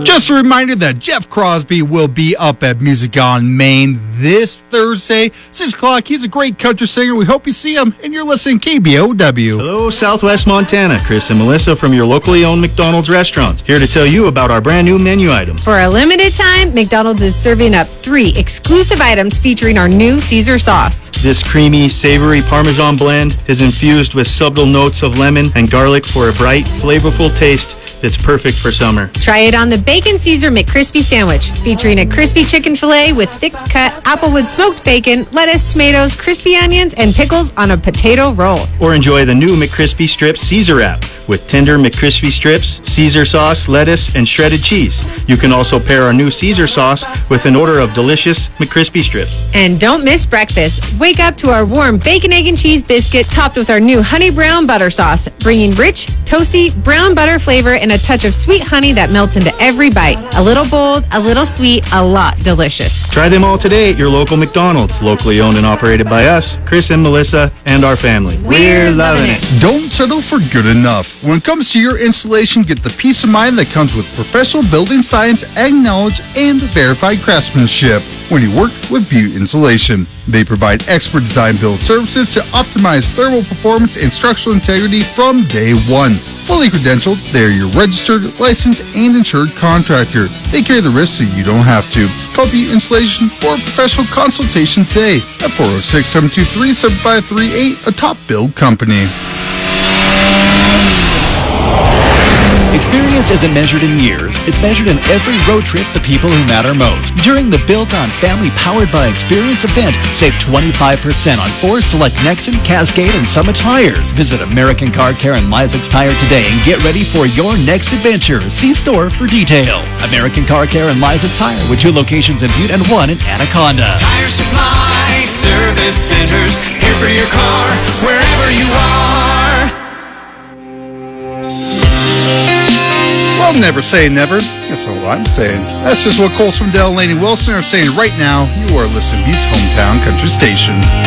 Just a reminder that Jeff Crosby will be up at Music on Main this Thursday, 6 o'clock. He's a great country singer. We hope you see him, and you're listening to KBOW. Hello, Southwest Montana. Chris and Melissa from your locally owned McDonald's restaurants, here to tell you about our brand new menu items. For a limited time, McDonald's is serving up 3 exclusive items featuring our new Caesar sauce. This creamy, savory Parmesan blend is infused with subtle notes of lemon and garlic for a bright, flavorful taste that's perfect for summer. Try it on the Bacon Caesar McCrispy sandwich, featuring a crispy chicken filet with thick-cut applewood smoked bacon, lettuce, tomatoes, crispy onions, and pickles on a potato roll. Or enjoy the new McCrispy Strips Caesar wrap with tender McCrispy strips, Caesar sauce, lettuce, and shredded cheese. You can also pair our new Caesar sauce with an order of delicious McCrispy strips. And don't miss breakfast. Wake up to our warm bacon, egg, and cheese biscuit topped with our new honey brown butter sauce, bringing rich, toasty, brown butter flavor and a touch of sweet honey that melts into every bite. A little bold, a little sweet, a lot delicious. Try them all today at your local McDonald's, locally owned and operated by us, Chris and Melissa, and our family. We're loving it. Don't settle for good enough. When it comes to your installation, get the peace of mind that comes with professional building science, ag knowledge, and verified craftsmanship when you work with Butte Insulation. They provide expert design build services to optimize thermal performance and structural integrity from day one. Fully credentialed, they're your registered, licensed, and insured contractor. They carry the risk so you don't have to. Call Butte Insulation for a professional consultation today at 406-723-7538, a top build company. Experience isn't measured in years. It's measured in every road trip the people who matter most. During the Built On Family Powered by Experience event, save 25% on 4 select Nexen, Cascade, and Summit tires. Visit American Car Care and Lysek's Tire today and get ready for your next adventure. See store for details. American Car Care and Lysek's Tire with 2 locations in Butte and 1 in Anaconda. Tire Supply Service Centers, here for your car, wherever you are. Well, never say never. That's not what I'm saying. That's just what Cole Swindell and Lainey Wilson are saying right now. You are listening to Butte's hometown country station.